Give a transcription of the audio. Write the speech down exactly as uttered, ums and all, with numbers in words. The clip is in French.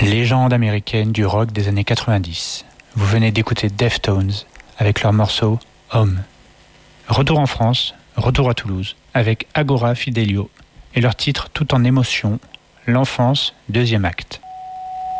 Légende américaine du rock des années quatre-vingt-dix. Vous venez d'écouter Deftones avec leur morceau Home. Retour en France, retour à Toulouse avec Agora Fidelio et leur titre tout en émotion, L'enfance, deuxième acte.